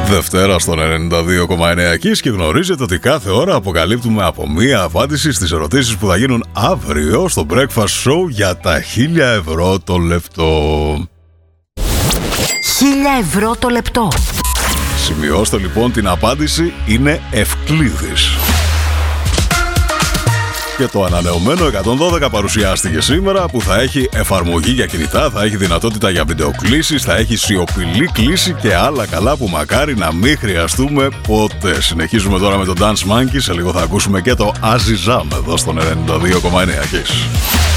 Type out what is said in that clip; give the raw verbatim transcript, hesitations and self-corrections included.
Δευτέρα στον ενενήντα δύο κόμμα εννέα Kiss και γνωρίζετε ότι κάθε ώρα αποκαλύπτουμε από μία απάντηση στις ερωτήσεις που θα γίνουν αύριο στο Breakfast Show για τα χίλια ευρώ το λεπτό. Χίλια ευρώ το λεπτό. Σημειώστε λοιπόν την απάντηση, είναι Ευκλήδης. Και το ανανεωμένο εκατόν δώδεκα παρουσιάστηκε σήμερα, που θα έχει εφαρμογή για κινητά, θα έχει δυνατότητα για βιντεοκλήσεις, θα έχει σιωπηλή κλίση και άλλα καλά που μακάρι να μην χρειαστούμε ποτέ. Συνεχίζουμε τώρα με το Dance Monkey, σε λίγο θα ακούσουμε και το Azizam εδώ στον ενενήντα δύο κόμμα εννέα Kiss.